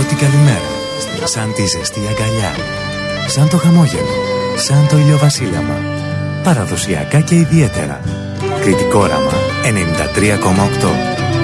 πρώτη καλημέρα, σαν τη ζεστή αγκαλιά, σαν το χαμόγελο, σαν το ηλιοβασίλεμα. Παραδοσιακά και ιδιαίτερα. Κρητικό Όραμα 93,8.